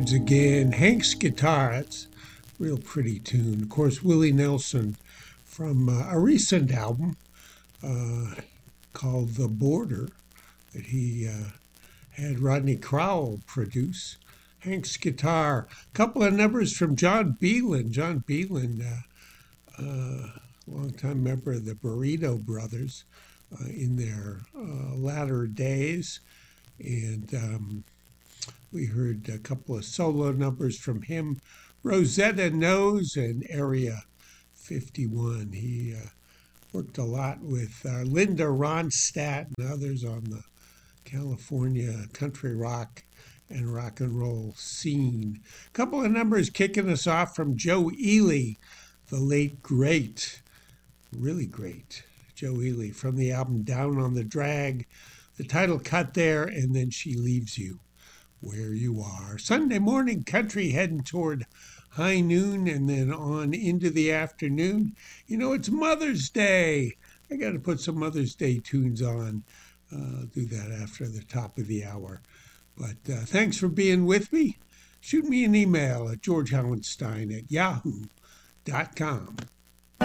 Records again. Hank's Guitar, that's a real pretty tune. Of course, Willie Nelson from a recent album called The Border that he had Rodney Crowell produce. Hank's Guitar. A couple of numbers from John Beelan. John Beelan, longtime member of the Burrito Brothers in their latter days. And we heard a couple of solo numbers from him. Rosetta Knows and Area 51. He worked a lot with Linda Ronstadt and others on the California country rock and rock and roll scene. A couple of numbers kicking us off from Joe Ely, the late great, really great Joe Ely, from the album Down on the Drag. The title cut there, and then She Leaves You Where You Are. Sunday morning country heading toward high noon and then on into the afternoon. You know, it's Mother's Day. I got to put some Mother's Day tunes on. I'll do that after the top of the hour. But thanks for being with me. Shoot me an email at georgehallenstein@yahoo.com.